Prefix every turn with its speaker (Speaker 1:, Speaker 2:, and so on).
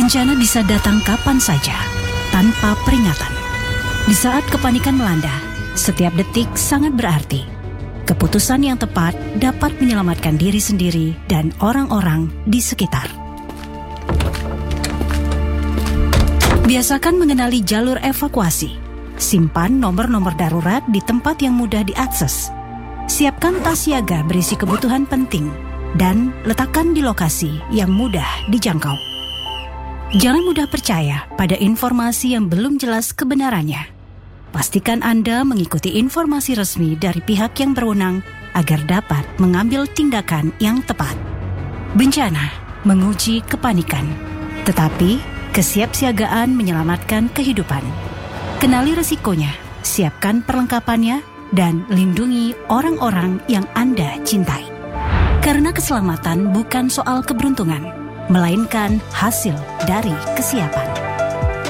Speaker 1: Bencana bisa datang kapan saja, tanpa peringatan. Di saat kepanikan melanda, setiap detik sangat berarti. Keputusan yang tepat dapat menyelamatkan diri sendiri dan orang-orang di sekitar. Biasakan mengenali jalur evakuasi. Simpan nomor-nomor darurat di tempat yang mudah diakses. Siapkan tas siaga berisi kebutuhan penting dan letakkan di lokasi yang mudah dijangkau. Jangan mudah percaya pada informasi yang belum jelas kebenarannya. Pastikan Anda mengikuti informasi resmi dari pihak yang berwenang agar dapat mengambil tindakan yang tepat. Bencana menguji kepanikan, tetapi kesiapsiagaan menyelamatkan kehidupan. Kenali resikonya, siapkan perlengkapannya, dan lindungi orang-orang yang Anda cintai. Karena keselamatan bukan soal keberuntungan, melainkan hasil dari kesiapan.